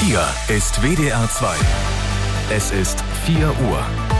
Hier ist WDR 2. Es ist 4 Uhr.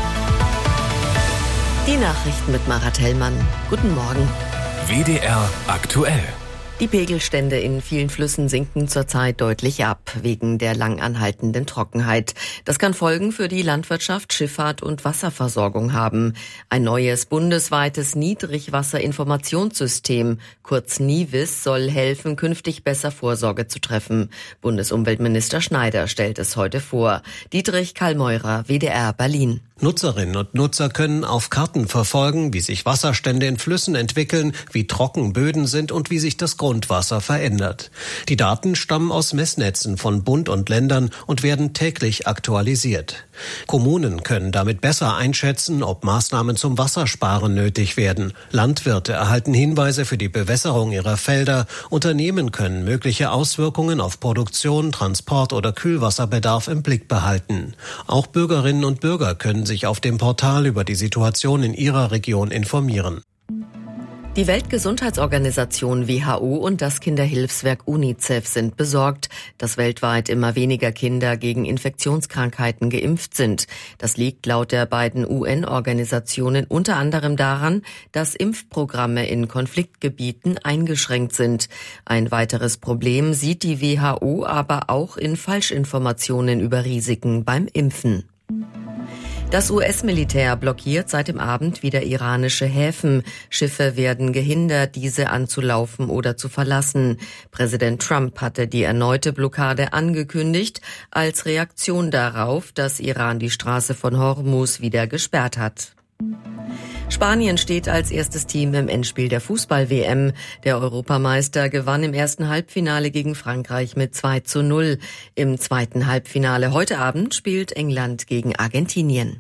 Die Nachrichten mit Marat Hellmann. Guten Morgen. WDR aktuell. Die Pegelstände in vielen Flüssen sinken zurzeit deutlich ab, wegen der lang anhaltenden Trockenheit. Das kann Folgen für die Landwirtschaft, Schifffahrt und Wasserversorgung haben. Ein neues bundesweites Niedrigwasserinformationssystem, kurz NIWIS, soll helfen, künftig besser Vorsorge zu treffen. Bundesumweltminister Schneider stellt es heute vor. Dietrich Kallmeurer, WDR Berlin. Nutzerinnen und Nutzer können auf Karten verfolgen, wie sich Wasserstände in Flüssen entwickeln, wie trocken Böden sind und wie sich das Grundwasser verändert. Die Daten stammen aus Messnetzen von Bund und Ländern und werden täglich aktualisiert. Kommunen können damit besser einschätzen, ob Maßnahmen zum Wassersparen nötig werden. Landwirte erhalten Hinweise für die Bewässerung ihrer Felder. Unternehmen können mögliche Auswirkungen auf Produktion, Transport oder Kühlwasserbedarf im Blick behalten. Auch Bürgerinnen und Bürger können sich auf dem Portal über die Situation in ihrer Region informieren. Die Weltgesundheitsorganisation WHO und das Kinderhilfswerk UNICEF sind besorgt, dass weltweit immer weniger Kinder gegen Infektionskrankheiten geimpft sind. Das liegt laut der beiden UN-Organisationen unter anderem daran, dass Impfprogramme in Konfliktgebieten eingeschränkt sind. Ein weiteres Problem sieht die WHO aber auch in Falschinformationen über Risiken beim Impfen. Das US-Militär blockiert seit dem Abend wieder iranische Häfen. Schiffe werden gehindert, diese anzulaufen oder zu verlassen. Präsident Trump hatte die erneute Blockade angekündigt, als Reaktion darauf, dass Iran die Straße von Hormuz wieder gesperrt hat. Spanien steht als erstes Team im Endspiel der Fußball-WM. Der Europameister gewann im ersten Halbfinale gegen Frankreich mit 2:0. Im zweiten Halbfinale heute Abend spielt England gegen Argentinien.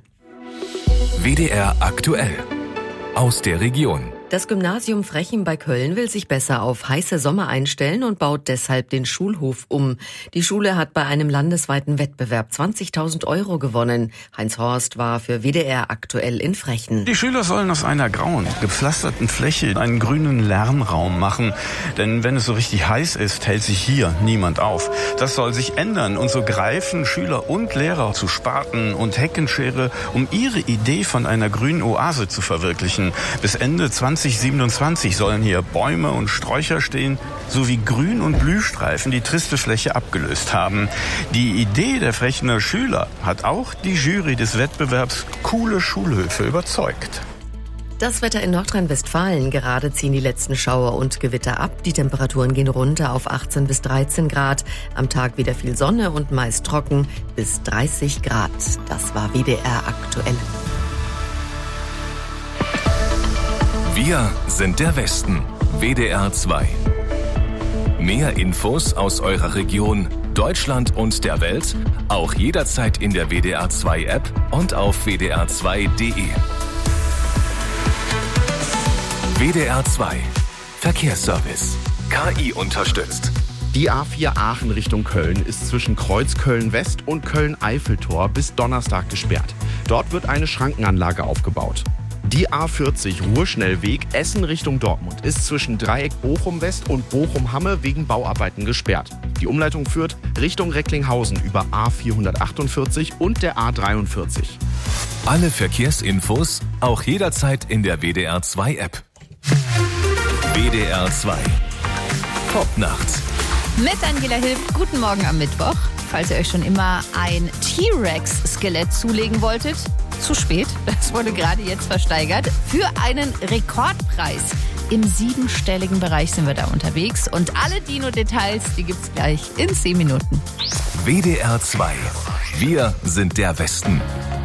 WDR aktuell. Aus der Region. Das Gymnasium Frechen bei Köln will sich besser auf heiße Sommer einstellen und baut deshalb den Schulhof um. Die Schule hat bei einem landesweiten Wettbewerb 20.000 € gewonnen. Heinz Horst war für WDR aktuell in Frechen. Die Schüler sollen aus einer grauen, gepflasterten Fläche einen grünen Lernraum machen. Denn wenn es so richtig heiß ist, hält sich hier niemand auf. Das soll sich ändern und so greifen Schüler und Lehrer zu Spaten und Heckenschere, um ihre Idee von einer grünen Oase zu verwirklichen. Bis Ende 2027 sollen hier Bäume und Sträucher stehen, sowie Grün- und Blühstreifen die triste Fläche abgelöst haben. Die Idee der Frechener Schüler hat auch die Jury des Wettbewerbs Coole Schulhöfe überzeugt. Das Wetter in Nordrhein-Westfalen. Gerade ziehen die letzten Schauer und Gewitter ab. Die Temperaturen gehen runter auf 18 bis 13 Grad. Am Tag wieder viel Sonne und meist trocken bis 30 Grad. Das war WDR aktuell. Wir sind der Westen. WDR 2. Mehr Infos aus eurer Region, Deutschland und der Welt, auch jederzeit in der WDR 2 App und auf wdr2.de. WDR 2. Verkehrsservice. KI unterstützt. Die A4 Aachen Richtung Köln ist zwischen Kreuzköln West und Köln-Eiffeltor bis Donnerstag gesperrt. Dort wird eine Schrankenanlage aufgebaut. Die A40 Ruhrschnellweg Essen Richtung Dortmund ist zwischen Dreieck Bochum West und Bochum-Hamme wegen Bauarbeiten gesperrt. Die Umleitung führt Richtung Recklinghausen über A448 und der A43. Alle Verkehrsinfos auch jederzeit in der WDR 2 App. WDR 2. Popnacht. Mit Angela Hilf, guten Morgen am Mittwoch. Falls ihr euch schon immer ein T-Rex-Skelett zulegen wolltet, zu spät, das wurde gerade jetzt versteigert. Für einen Rekordpreis. Im 7-stelligen Bereich sind wir da unterwegs. Und alle Dino-Details, die gibt's gleich in 10 Minuten. WDR 2. Wir sind der Westen.